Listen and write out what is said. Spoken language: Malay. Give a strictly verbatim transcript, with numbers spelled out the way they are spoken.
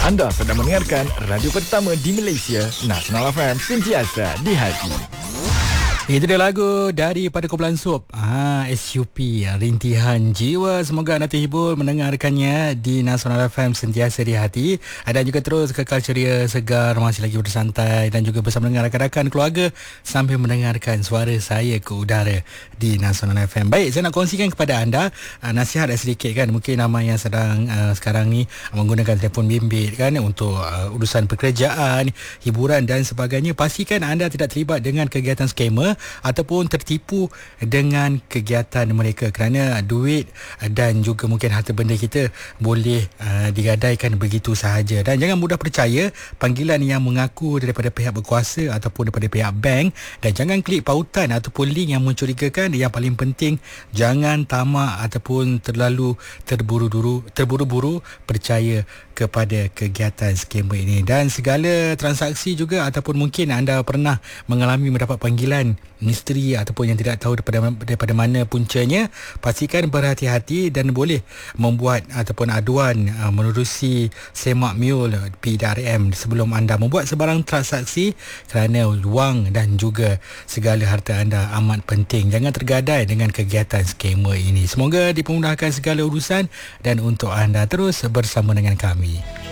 Anda sedang mendengarkan radio pertama di Malaysia, Nasional F M, sentiasa di hati. Itu dia lagu daripada kumpulan Sup, ah, S U P, Rintihan Jiwa. Semoga anda terhibur mendengarkannya di Nasional F M, sentiasa di hati. Dan juga terus kekal ceria, segar, masih lagi bersantai dan juga bersama dengan rakan-rakan keluarga sambil mendengarkan suara saya ke udara di Nasional F M. Baik, saya nak kongsikan kepada anda uh, nasihat sedikit kan. Mungkin ramai yang sedang uh, sekarang ni menggunakan telefon bimbit kan untuk uh, urusan pekerjaan, hiburan dan sebagainya. Pastikan anda tidak terlibat dengan kegiatan skamer ataupun tertipu dengan kegiatan mereka, kerana duit dan juga mungkin harta benda kita boleh uh, digadaikan begitu sahaja. Dan jangan mudah percaya panggilan yang mengaku daripada pihak berkuasa ataupun daripada pihak bank, dan jangan klik pautan ataupun link yang mencurigakan. Yang paling penting, jangan tamak ataupun terlalu terburu-buru terburu-buru percaya kepada kegiatan skamer ini. Dan segala transaksi juga, ataupun mungkin anda pernah mengalami mendapat panggilan misteri ataupun yang tidak tahu daripada, daripada mana puncanya, pastikan berhati-hati dan boleh membuat ataupun aduan uh, menerusi Semak Mule P D R M sebelum anda membuat sebarang transaksi, kerana wang dan juga segala harta anda amat penting. Jangan tergadai dengan kegiatan skamer ini. Semoga dipermudahkan segala urusan dan untuk anda terus bersama dengan kami.